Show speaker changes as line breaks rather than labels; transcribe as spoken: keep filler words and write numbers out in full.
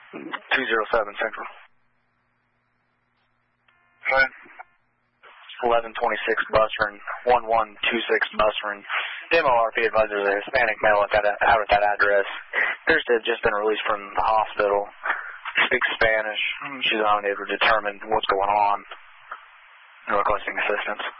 two zero seven Central.
Okay.
eleven twenty-six Bussern, one one two six Bussern. The M O R P advises a Hispanic male at that, out at that address. Appears to have just been released from the hospital. Speaks Spanish. She's unable to determine what's going on and requesting assistance.